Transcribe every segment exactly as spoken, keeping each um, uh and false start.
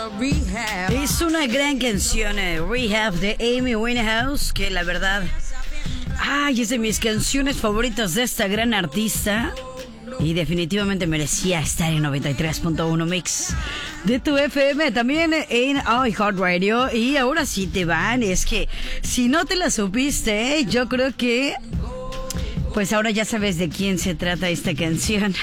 Es una gran canción, eh, Rehab de Amy Winehouse, que la verdad, ay, es de mis canciones favoritas de esta gran artista. Y definitivamente merecía estar en noventa y tres punto uno Mix de tu F M, también en iHeartRadio. Y ahora sí te van, es que si no te la supiste, yo creo que pues ahora ya sabes de quién se trata esta canción.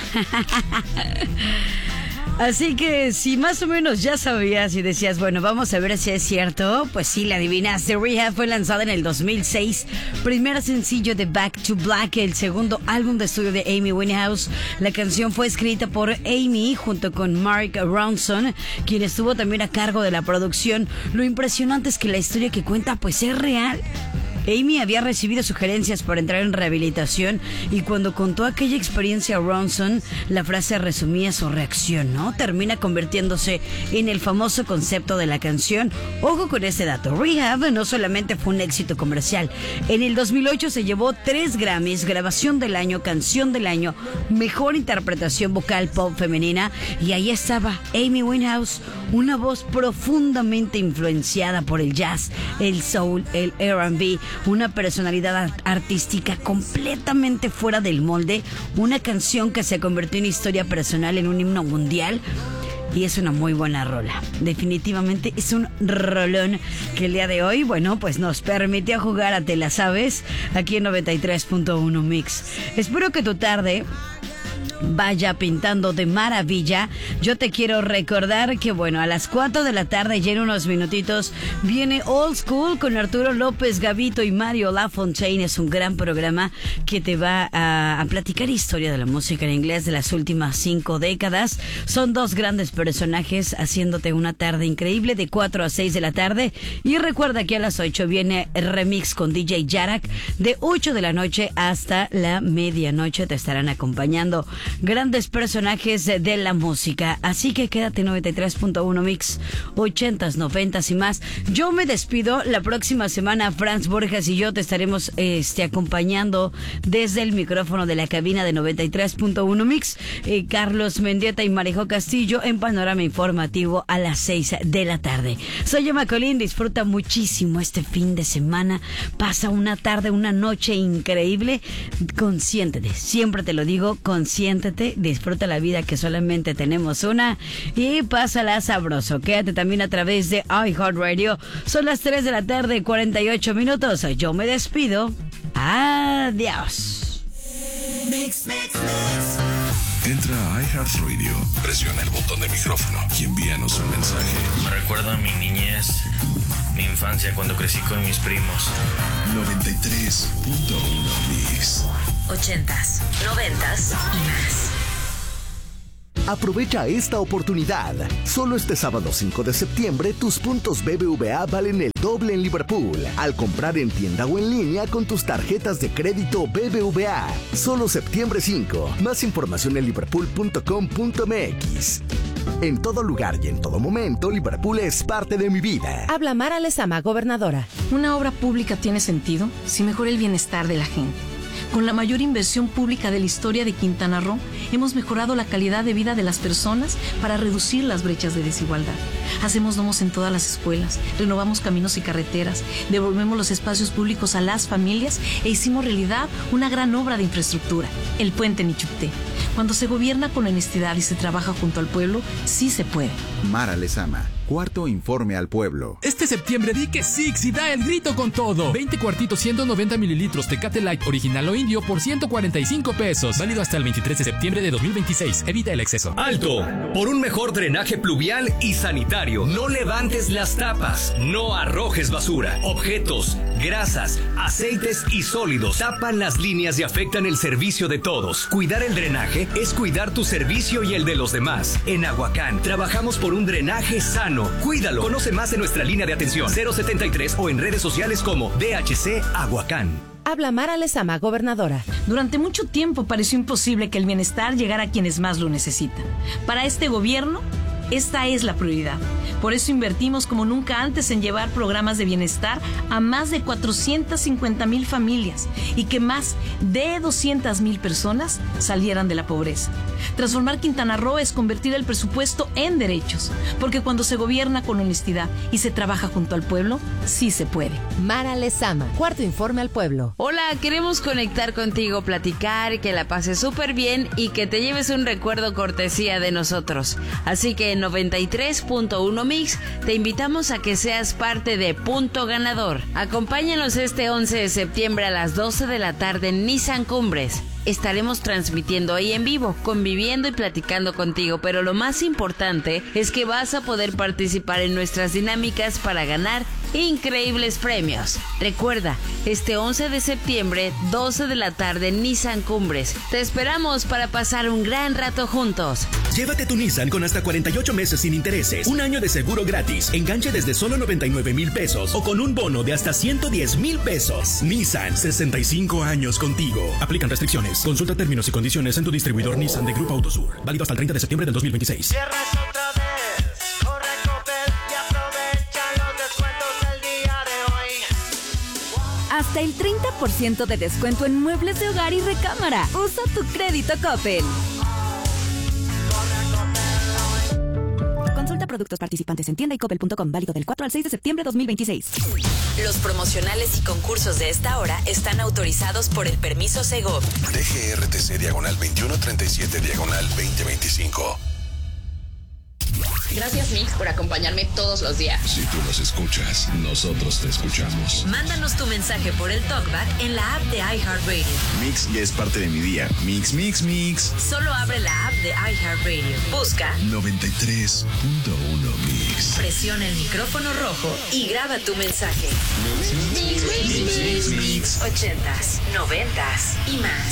Así que si más o menos ya sabías y decías, bueno, vamos a ver si es cierto, pues sí, la adivinaste. Rehab fue lanzada en el dos mil seis, primer sencillo de Back to Black, el segundo álbum de estudio de Amy Winehouse. La canción fue escrita por Amy junto con Mark Ronson, quien estuvo también a cargo de la producción. Lo impresionante es que la historia que cuenta pues es real. Amy había recibido sugerencias para entrar en rehabilitación y cuando contó aquella experiencia a Ronson, la frase resumía su reacción, ¿no? Termina convirtiéndose en el famoso concepto de la canción. Ojo con este dato, Rehab no solamente fue un éxito comercial. En el dos mil ocho se llevó tres Grammys, grabación del año, canción del año, mejor interpretación vocal pop femenina, y ahí estaba Amy Winehouse, una voz profundamente influenciada por el jazz, el soul, el R and B, una personalidad artística completamente fuera del molde, una canción que se convirtió en historia personal, en un himno mundial. Y es una muy buena rola. Definitivamente es un rolón que el día de hoy, bueno, pues nos permitió jugar a Te la Sabes aquí en noventa y tres punto uno Mix. Espero que tu tarde vaya pintando de maravilla. Yo te quiero recordar que, bueno, a las cuatro de la tarde y en unos minutitos viene Old School con Arturo López Gavito y Mario Lafontaine. Es un gran programa que te va a, a platicar historia de la música en inglés de las últimas cinco décadas. Son dos grandes personajes haciéndote una tarde increíble de cuatro a seis de la tarde. Y recuerda que a las ocho viene Remix con D J Yarak. De ocho de la noche hasta la medianoche te estarán acompañando grandes personajes de la música. Así que quédate en noventa y tres punto uno Mix, ochentas, noventas y más. Yo me despido. La próxima semana Franz Borjas y yo te estaremos este, acompañando desde el micrófono de la cabina de noventa y tres punto uno Mix. Eh, Carlos Mendieta y Marijo Castillo en Panorama Informativo a las seis de la tarde. Soy Emma Colín. Disfruta muchísimo este fin de semana. Pasa una tarde, una noche increíble. Consiéntete. Siempre te lo digo, consiéntete. Disfruta la vida que solamente tenemos una y pásala sabroso. Quédate también a través de iHeartRadio. Son las tres de la tarde, cuarenta y ocho minutos. Yo me despido. Adiós. Mix, mix, mix. Entra a iHeartRadio, presiona el botón de micrófono y envíanos un mensaje. Me recuerda a mi niñez, mi infancia cuando crecí con mis primos. noventa y tres punto uno Mix. Ochentas, noventas y más. Aprovecha esta oportunidad. Solo este sábado cinco de septiembre tus puntos B B V A valen el doble en Liverpool al comprar en tienda o en línea con tus tarjetas de crédito B B V A. Solo septiembre cinco. Más información en liverpool punto com punto mx. En todo lugar y en todo momento, Liverpool es parte de mi vida. Habla Mara Lezama, gobernadora. Una obra pública tiene sentido si mejora el bienestar de la gente. Con la mayor inversión pública de la historia de Quintana Roo, hemos mejorado la calidad de vida de las personas para reducir las brechas de desigualdad. Hacemos domos en todas las escuelas, renovamos caminos y carreteras, devolvemos los espacios públicos a las familias e hicimos realidad una gran obra de infraestructura, el puente Nichupté. Cuando se gobierna con honestidad y se trabaja junto al pueblo, sí se puede. Mara Lezama, cuarto informe al pueblo. Este septiembre di que Six y da el grito con todo. veinte cuartitos ciento noventa mililitros Tecate Light original o indio por ciento cuarenta y cinco pesos. Válido hasta el veintitrés de septiembre de dos mil veintiséis. Evita el exceso. ¡Alto! Por un mejor drenaje pluvial y sanitario. No levantes las tapas. No arrojes basura. Objetos, grasas, aceites y sólidos tapan las líneas y afectan el servicio de todos. Cuidar el drenaje es cuidar tu servicio y el de los demás. En Aguacán trabajamos por un drenaje sano. Cuídalo. Conoce más en nuestra línea de atención cero setenta y tres o en redes sociales como D H C Aguacán. Habla Mara Lezama, gobernadora. Durante mucho tiempo pareció imposible que el bienestar llegara a quienes más lo necesitan. Para este gobierno, Esta es la prioridad. Por eso invertimos como nunca antes en llevar programas de bienestar a más de cuatrocientas cincuenta mil familias y que más de doscientas mil personas salieran de la pobreza. Transformar Quintana Roo es convertir el presupuesto en derechos, porque cuando se gobierna con honestidad y se trabaja junto al pueblo, sí se puede. Mara Lezama, cuarto informe al pueblo. Hola, queremos conectar contigo, platicar, que la pases súper bien y que te lleves un recuerdo cortesía de nosotros. Así que en noventa y tres punto uno Mix te invitamos a que seas parte de Punto Ganador. Acompáñanos este once de septiembre a las doce de la tarde en Nissan Cumbres. Estaremos transmitiendo ahí en vivo, conviviendo y platicando contigo, pero lo más importante es que vas a poder participar en nuestras dinámicas para ganar increíbles premios. Recuerda, este once de septiembre, doce de la tarde en Nissan Cumbres. Te esperamos para pasar un gran rato juntos. Llévate tu Nissan con hasta cuarenta y ocho meses sin intereses, un año de seguro gratis, enganche desde solo noventa y nueve mil pesos o con un bono de hasta ciento diez mil pesos. Nissan, sesenta y cinco años contigo. Aplican restricciones. Consulta términos y condiciones en tu distribuidor Nissan de Grupo Autosur. Válido hasta el treinta de septiembre del dos mil veintiséis. Cierras otra vez, corre a Coppel y aprovecha los descuentos del día de hoy. Hasta el treinta por ciento de descuento en muebles de hogar y recámara. Usa tu crédito Coppel. Consulta productos participantes en tienda y coppel punto com. Válido del cuatro al seis de septiembre de dos mil veintiséis. Los promocionales y concursos de esta hora están autorizados por el permiso Segov. D G R T C diagonal veintiuno treinta y siete diagonal veinte veinticinco. Gracias, Mix, por acompañarme todos los días. Si tú nos escuchas, nosotros te escuchamos. Mándanos tu mensaje por el TalkBack en la app de iHeartRadio. Mix ya es parte de mi día. Mix, mix, mix. Solo abre la app de iHeartRadio. Busca noventa y tres punto uno Mix. Presiona el micrófono rojo y graba tu mensaje. Mix, mix, mix, mix, mix, mix. Ochentas, noventas y más.